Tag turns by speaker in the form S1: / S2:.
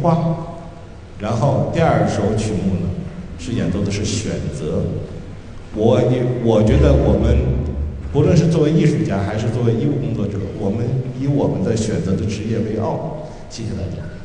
S1: 花，然后第二首曲目呢是演奏的是选择。我觉得我们不论是作为艺术家还是作为医务工作者，我们以我们的选择的职业为傲。谢谢大家。